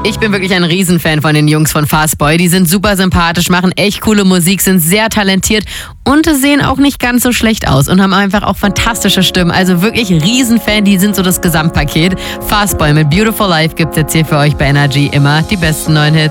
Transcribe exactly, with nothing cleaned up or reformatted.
Ich bin wirklich ein Riesenfan von den Jungs von Fastboy. Die sind super sympathisch, machen echt coole Musik, sind sehr talentiert und sehen auch nicht ganz so schlecht aus und haben einfach auch fantastische Stimmen. Also wirklich Riesenfan, die sind so das Gesamtpaket. Fastboy mit Beautiful Life gibt's jetzt hier für euch bei Energy immer die besten neuen Hits.